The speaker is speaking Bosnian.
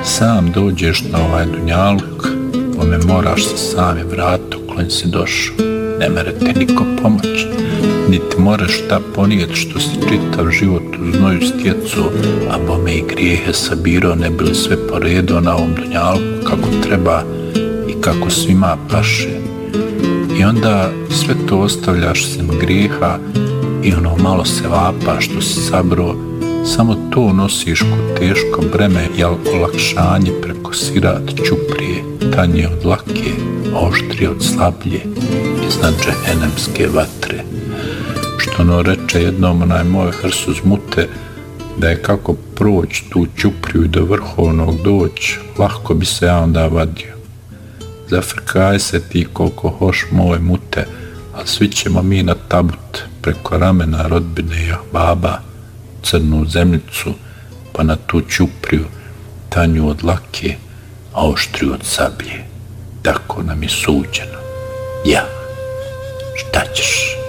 sam dođeš na ovaj dunjaluk, kome moraš se sami vratiti u kojem si došao. Ne mere te niko pomoći, niti moraš ta ponijeti što si čitav život u znoju stjecao, a bome i grijehe sabirao, ne bili sve poredo na ovom dunjalku kako treba i kako svima paše. I onda sve to ostavljaš sem grijeha i ono malo se vapa što si sabro, samo to nosiš ko teško breme, jel olakšanje preko sirat čuprije, tanje od lake, oštrije od slablje, iznad džehenemske vatre. Što ono reče jednom onaj moj Hrsuz Mute, da je kako proći tu čupriju i do vrhovnog doći, lahko bi se ja onda vadio. Zafrkaj se ti koliko hoš moj Mute, a svi ćemo mi na tabut preko ramena rodbine i ahbaba, crnu zemljicu, pa na tu čupriju, tanju od lake, a oštriju od sablje. Tako nam je suđeno. Ja, šta ćeš?